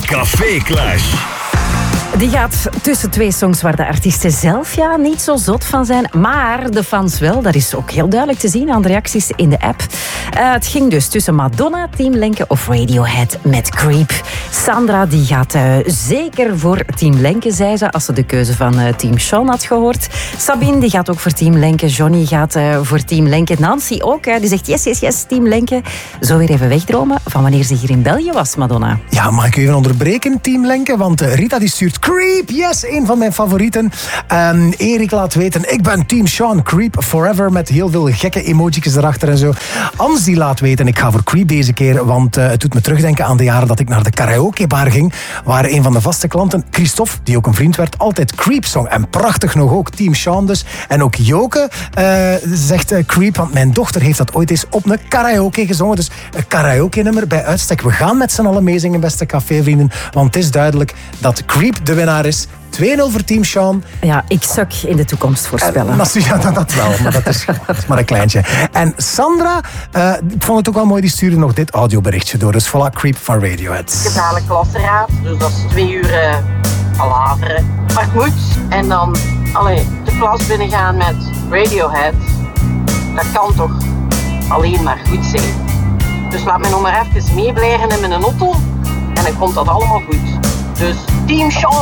Café Clash. Die gaat tussen twee songs waar de artiesten zelf niet zo zot van zijn, maar de fans wel. Dat is ook heel duidelijk te zien aan de reacties in de app. Het ging dus tussen Madonna, Team Lenke of Radiohead met Creep. Sandra die gaat zeker voor Team Lenke, zei ze, als ze de keuze van Team Sean had gehoord. Sabine die gaat ook voor Team Lenke. Johnny gaat voor Team Lenke. Nancy ook, die zegt yes, Team Lenke. Zo weer even wegdromen van wanneer ze hier in België was, Madonna. Ja, mag ik u even onderbreken, Team Lenke? Want Rita die stuurt Creep, yes, een van mijn favorieten. Erik laat weten, ik ben Team Sean, Creep forever, met heel veel gekke emojikjes erachter en zo. Ans die laat weten, ik ga voor Creep deze keer, want het doet me terugdenken aan de jaren dat ik naar de karaokebar ging, waar een van de vaste klanten, Christophe, die ook een vriend werd, altijd Creep zong. En prachtig nog ook, Team Sean dus. En ook Joke zegt Creep, want mijn dochter heeft dat ooit eens op een karaoke gezongen. Dus een karaoke-nummer bij uitstek. We gaan met z'n allen meezingen, beste cafévrienden, want het is duidelijk dat Creep de winnaar is. 2-0 voor Team Sean. Ja, ik zak in de toekomst voorspellen. Ja, dat wel, maar dat is maar een kleintje. En Sandra, ik vond het ook wel mooi, die stuurde nog dit audioberichtje door. Dus voilà, Creep van Radiohead. Ik heb dadelijk klasraad, dus dat is 2 uur palaveren. Maar goed, en dan de klas binnengaan met Radiohead. Dat kan toch alleen maar goed zijn. Dus laat me nog maar even meeblijven in mijn auto. En dan komt dat allemaal goed. Dus Team Sean.